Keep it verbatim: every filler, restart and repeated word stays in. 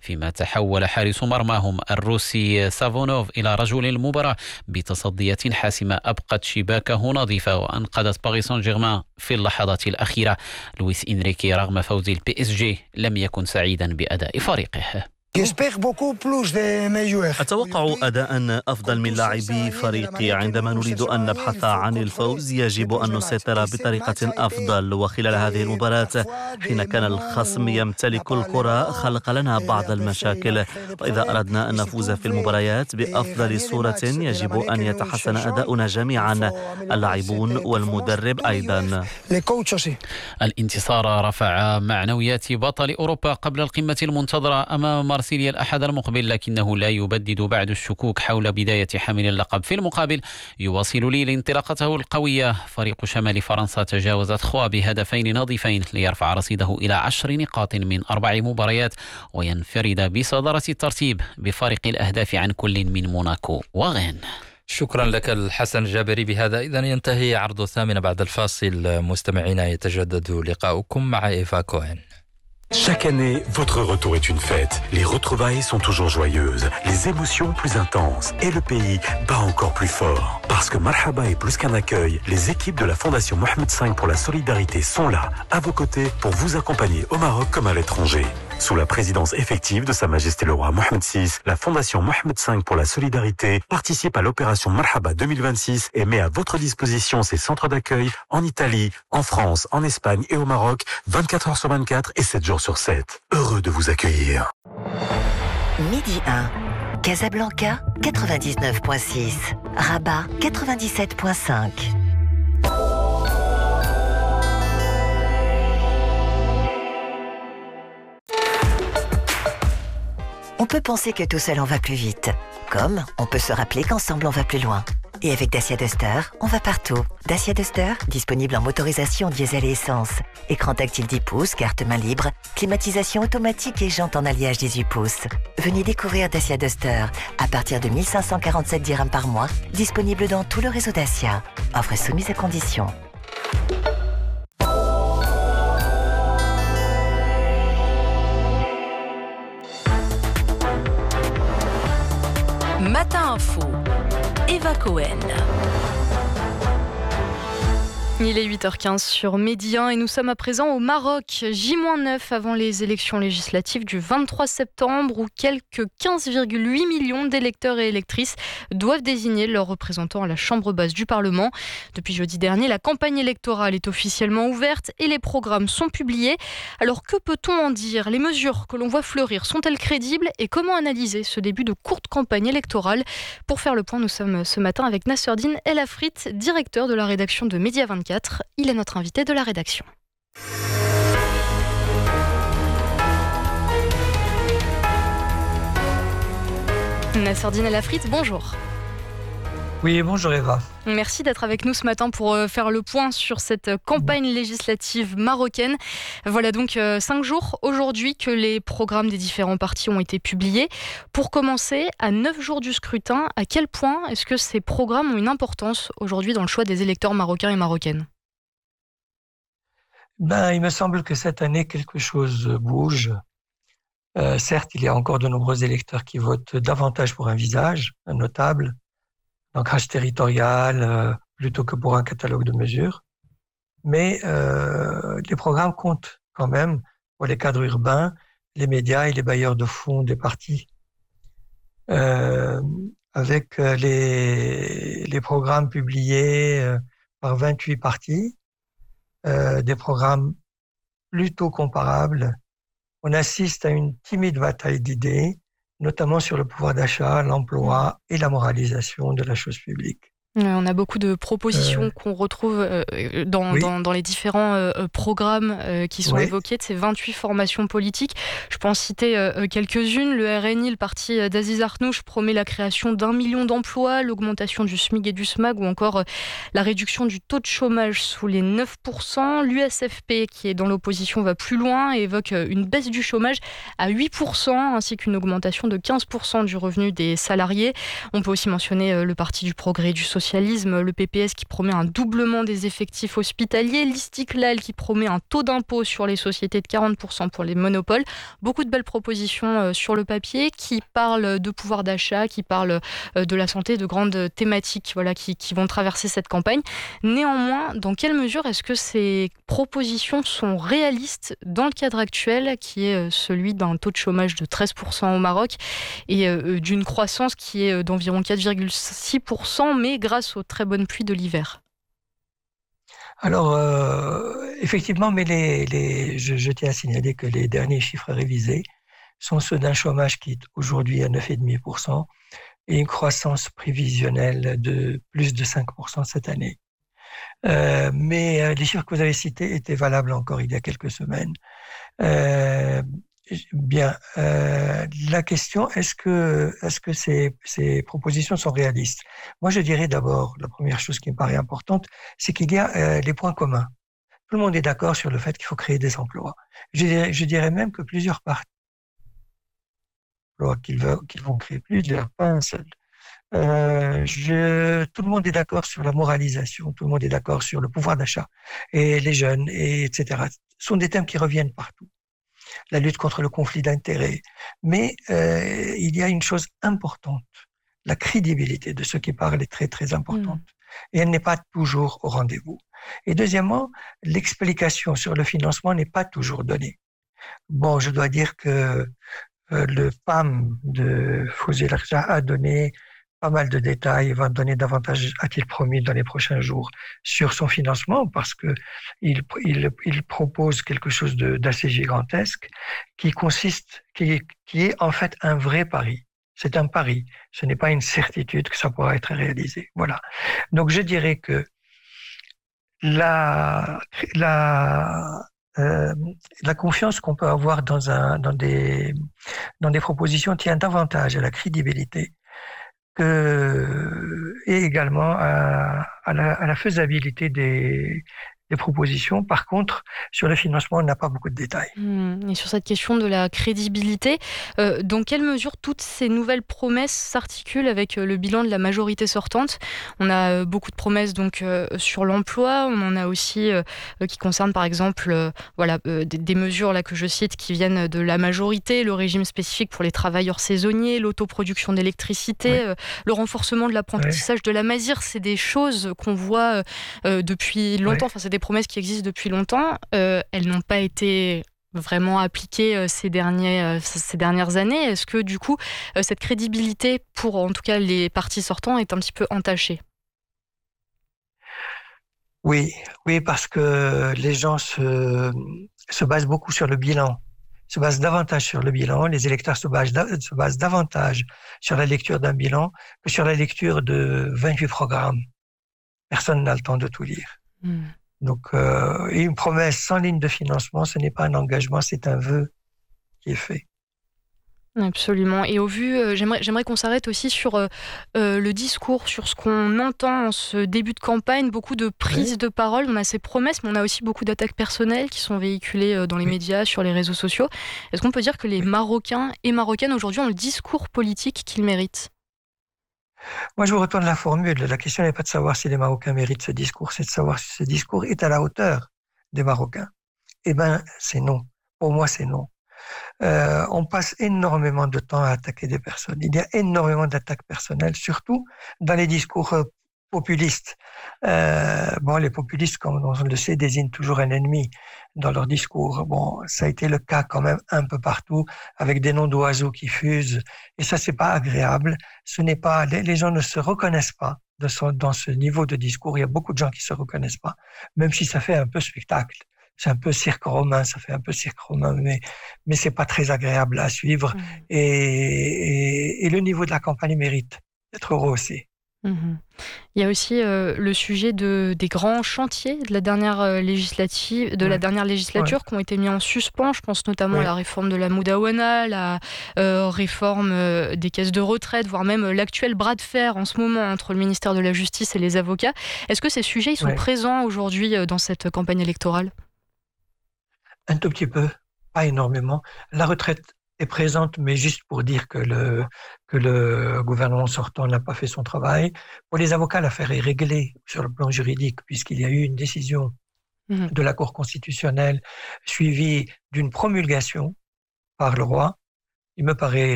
فيما تحول حارس مرماهم الروسي سافونوف إلى رجل المباراة بتصديات حاسمة أبقت شباكه نظيفة وأنقذت باريس سان جيرمان في اللحظات الأخيرة. لويس إنريكي رغم فوز البي اس جي لم يكن سعيدا بأداء فريقه. أتوقع أداء أفضل من لاعبي فريقي. عندما نريد أن نبحث عن الفوز يجب أن نسيطر بطريقة أفضل، وخلال هذه المباراة حين كان الخصم يمتلك الكرة خلق لنا بعض المشاكل، وإذا أردنا أن نفوز في المباريات بأفضل صورة يجب أن يتحسن أداؤنا جميعا، اللاعبون والمدرب أيضا. الانتصار رفع معنويات بطل أوروبا قبل القمة المنتظرة أمام مارسيليا الأحد المقبل، لكنه لا يبدد بعد الشكوك حول بداية حامل اللقب. في المقابل يواصل ليل انطلاقته القوية. فريق شمال فرنسا تجاوز تخوا بهدفين نظيفين ليرفع رصيده إلى عشر نقاط من أربع مباريات وينفرد بصدارة الترتيب بفارق الأهداف عن كل من موناكو وغين. شكرا لك الحسن الجابري. بهذا إذن ينتهي عرض الثامنة بعد الفاصل. مستمعينا يتجدد لقاؤكم مع إيفا كوهن. Chaque année, votre retour est une fête. Les retrouvailles sont toujours joyeuses, les émotions plus intenses et le pays bat encore plus fort. Parce que Marhaba est plus qu'un accueil, les équipes de la Fondation Mohamed cinq pour la solidarité sont là, à vos côtés, pour vous accompagner au Maroc comme à l'étranger. Sous la présidence effective de Sa Majesté le Roi Mohamed six, la Fondation Mohamed cinq pour la solidarité participe à l'opération Marhaba deux mille vingt-six et met à votre disposition ses centres d'accueil en Italie, en France, en Espagne et au Maroc, vingt-quatre heures sur vingt-quatre et sept jours sur sept. Heureux de vous accueillir. Midi un, Casablanca quatre-vingt-dix-neuf virgule six, Rabat quatre-vingt-dix-sept virgule cinq. On peut penser que tout seul on va plus vite, comme on peut se rappeler qu'ensemble on va plus loin. Et avec Dacia Duster, on va partout. Dacia Duster, disponible en motorisation diesel et essence. Écran tactile dix pouces, carte main libre, climatisation automatique et jantes en alliage dix-huit pouces. Venez découvrir Dacia Duster à partir de mille cinq cent quarante-sept dirhams par mois, disponible dans tout le réseau Dacia. Offre soumise à conditions. Matin Info, Eva Cohen. Il est huit heures quinze sur Midi un et nous sommes à présent au Maroc, J neuf avant les élections législatives du vingt-trois septembre où quelques quinze virgule huit millions d'électeurs et électrices doivent désigner leurs représentants à la chambre basse du Parlement. Depuis jeudi dernier, la campagne électorale est officiellement ouverte et les programmes sont publiés. Alors que peut-on en dire ? Les mesures que l'on voit fleurir sont-elles crédibles et comment analyser ce début de courte campagne électorale ? Pour faire le point, nous sommes ce matin avec Nasserdine El Afrit, directeur de la rédaction de Média vingt-quatre. Il est notre invité de la rédaction. Nasserdine El Afrit, bonjour. Oui, bonjour Eva. Merci d'être avec nous ce matin pour faire le point sur cette campagne législative marocaine. Voilà donc cinq jours aujourd'hui que les programmes des différents partis ont été publiés. Pour commencer, à neuf jours du scrutin, à quel point est-ce que ces programmes ont une importance aujourd'hui dans le choix des électeurs marocains et marocaines ? Ben, il me semble que cette année, quelque chose bouge. Euh, certes, il y a encore de nombreux électeurs qui votent davantage pour un visage, un notable, un ancrage territorial, euh, plutôt que pour un catalogue de mesures. Mais euh, les programmes comptent quand même pour les cadres urbains, les médias et les bailleurs de fonds des partis. Euh, avec les, les programmes publiés euh, par vingt-huit partis, euh, des programmes plutôt comparables, on assiste à une timide bataille d'idées, notamment sur le pouvoir d'achat, l'emploi et la moralisation de la chose publique. On a beaucoup de propositions euh, qu'on retrouve dans, oui. dans, dans les différents euh, programmes euh, qui sont oui. évoqués de ces vingt-huit formations politiques. Je peux en citer euh, quelques-unes. Le R N I, le parti d'Aziz Arnouch, promet la création d'un million d'emplois, l'augmentation du SMIC et du SMAG ou encore euh, la réduction du taux de chômage sous les neuf pour cent. L'U S F P, qui est dans l'opposition, va plus loin et évoque une baisse du chômage à huit pour cent ainsi qu'une augmentation de quinze pour cent du revenu des salariés. On peut aussi mentionner euh, le parti du progrès et du social socialisme, le P P S qui promet un doublement des effectifs hospitaliers, l'Istiklal qui promet un taux d'impôt sur les sociétés de quarante pour cent pour les monopoles. Beaucoup de belles propositions sur le papier qui parlent de pouvoir d'achat, qui parlent de la santé, de grandes thématiques voilà, qui, qui vont traverser cette campagne. Néanmoins, dans quelle mesure est-ce que ces propositions sont réalistes dans le cadre actuel qui est celui d'un taux de chômage de treize pour cent au Maroc et d'une croissance qui est d'environ quatre virgule six pour cent, mais grâce aux très bonnes pluies de l'hiver? Alors, euh, effectivement, mais les, les, je, je tiens à signaler que les derniers chiffres révisés sont ceux d'un chômage qui est aujourd'hui à neuf virgule cinq pour cent et une croissance prévisionnelle de plus de cinq pour cent cette année. Euh, mais euh, les chiffres que vous avez cités étaient valables encore il y a quelques semaines. Euh, Bien, euh, la question, est-ce que, est-ce que ces, ces propositions sont réalistes? Moi, je dirais d'abord, la première chose qui me paraît importante, c'est qu'il y a euh, les points communs. Tout le monde est d'accord sur le fait qu'il faut créer des emplois. Je dirais, je dirais même que plusieurs partis qu'ils, veulent, qu'ils vont créer plusieurs, pas un seul. Euh, je, tout le monde est d'accord sur la moralisation, tout le monde est d'accord sur le pouvoir d'achat et les jeunes, et etc. Ce sont des thèmes qui reviennent partout. La lutte contre le conflit d'intérêts. Mais euh, il y a une chose importante, la crédibilité de ceux qui parlent est très très importante. Mmh. Et elle n'est pas toujours au rendez-vous. Et deuxièmement, l'explication sur le financement n'est pas toujours donnée. Bon, je dois dire que euh, le P A M de Fawzi Larja a donné pas mal de détails, va donner davantage, a-t-il promis, dans les prochains jours, sur son financement, parce que il, il, il propose quelque chose de, d'assez gigantesque, qui consiste, qui, qui est en fait un vrai pari. C'est un pari. Ce n'est pas une certitude que ça pourra être réalisé. Voilà. Donc, je dirais que la, la, euh, la confiance qu'on peut avoir dans un, dans des, dans des propositions tient davantage à la crédibilité Que, et également à, à, la, à la faisabilité des, des propositions. Par contre, sur le financement, on n'a pas beaucoup de détails. Mmh. Et sur cette question de la crédibilité, euh, dans quelle mesure toutes ces nouvelles promesses s'articulent avec le bilan de la majorité sortante? On a beaucoup de promesses donc euh, sur l'emploi, on en a aussi euh, qui concernent par exemple euh, voilà, euh, des, des mesures là, que je cite qui viennent de la majorité, le régime spécifique pour les travailleurs saisonniers, l'autoproduction d'électricité, oui. euh, le renforcement de l'apprentissage oui. de la masir, c'est des choses qu'on voit euh, depuis longtemps, oui. enfin c'est des promesses qui existent depuis longtemps, euh, elles n'ont pas été vraiment appliquées euh, ces, derniers, euh, ces dernières années. Est-ce que du coup, euh, cette crédibilité pour en tout cas les partis sortants est un petit peu entachée? Oui, oui, parce que les gens se, se basent beaucoup sur le bilan, se basent davantage sur le bilan. Les électeurs se basent, se basent davantage sur la lecture d'un bilan que sur la lecture de vingt-huit programmes. Personne n'a le temps de tout lire. Mmh. Donc, euh, une promesse sans ligne de financement, ce n'est pas un engagement, c'est un vœu qui est fait. Absolument. Et au vu, euh, j'aimerais, j'aimerais qu'on s'arrête aussi sur euh, euh, le discours, sur ce qu'on entend en ce début de campagne, beaucoup de prises oui. de parole. On a ces promesses, mais on a aussi beaucoup d'attaques personnelles qui sont véhiculées euh, dans les oui. médias, sur les réseaux sociaux. Est-ce qu'on peut dire que les oui. Marocains et Marocaines aujourd'hui ont le discours politique qu'ils méritent ? Moi, je vous retourne la formule. La question n'est pas de savoir si les Marocains méritent ce discours, c'est de savoir si ce discours est à la hauteur des Marocains. Eh bien, c'est non. Pour moi, c'est non. Euh, on passe énormément de temps à attaquer des personnes. Il y a énormément d'attaques personnelles, surtout dans les discours euh, populistes. Euh, bon, les populistes, comme on le sait, désignent toujours un ennemi dans leur discours. Bon, ça a été le cas quand même un peu partout, avec des noms d'oiseaux qui fusent. Et ça, c'est pas agréable. Ce n'est pas, les, les gens ne se reconnaissent pas de son, dans ce niveau de discours. Il y a beaucoup de gens qui se reconnaissent pas, même si ça fait un peu spectacle. C'est un peu cirque romain, ça fait un peu cirque romain, mais, mais c'est pas très agréable à suivre. Mmh. Et, et, et le niveau de la campagne mérite d'être rehaussé. Mmh. Il y a aussi euh, le sujet de, des grands chantiers de la dernière euh, législative, de ouais. la dernière législature ouais. qui ont été mis en suspens. Je pense notamment ouais. à la réforme de la Moudawana, la euh, réforme euh, des caisses de retraite, voire même euh, l'actuel bras de fer en ce moment entre le ministère de la Justice et les avocats. Est-ce que ces sujets ils sont ouais. présents aujourd'hui euh, dans cette campagne électorale ? Un tout petit peu, pas énormément. La retraite est présente, mais juste pour dire que le, que le gouvernement sortant n'a pas fait son travail. Pour les avocats, l'affaire est réglée sur le plan juridique, puisqu'il y a eu une décision mmh. de la Cour constitutionnelle suivie d'une promulgation par le roi. Il me paraît